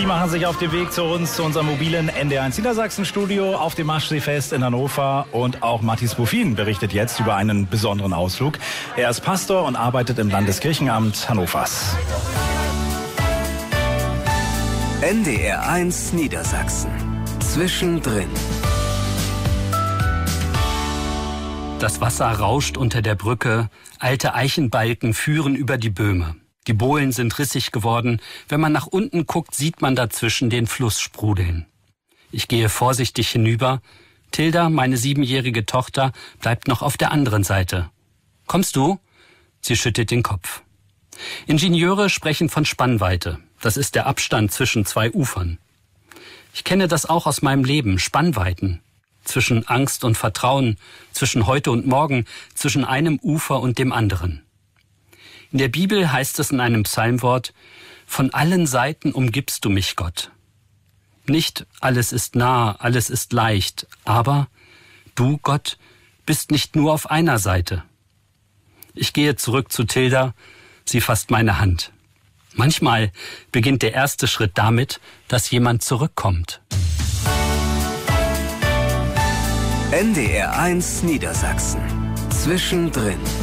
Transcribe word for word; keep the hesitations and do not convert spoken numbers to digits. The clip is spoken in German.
machen sich auf den Weg zu uns, zu unserem mobilen N D eins Niedersachsen-Studio auf dem Maschseefest in Hannover. Und auch Matthias Buffin berichtet jetzt über einen besonderen Ausflug. Er ist Pastor und arbeitet im Landeskirchenamt Hannovers. N D R eins Niedersachsen. Zwischendrin. Das Wasser rauscht unter der Brücke, alte Eichenbalken führen über die Böhme. Die Bohlen sind rissig geworden, wenn man nach unten guckt, sieht man dazwischen den Fluss sprudeln. Ich gehe vorsichtig hinüber. Tilda, meine siebenjährige Tochter, bleibt noch auf der anderen Seite. Kommst du? Sie schüttelt den Kopf. Ingenieure sprechen von Spannweite. Das ist der Abstand zwischen zwei Ufern. Ich kenne das auch aus meinem Leben, Spannweiten. Zwischen Angst und Vertrauen, zwischen heute und morgen, zwischen einem Ufer und dem anderen. In der Bibel heißt es in einem Psalmwort, von allen Seiten umgibst du mich, Gott. Nicht alles ist nah, alles ist leicht, aber du, Gott, bist nicht nur auf einer Seite. Ich gehe zurück zu Tilda, sie fasst meine Hand. Manchmal beginnt der erste Schritt damit, dass jemand zurückkommt. N D R eins Niedersachsen. Zwischendrin.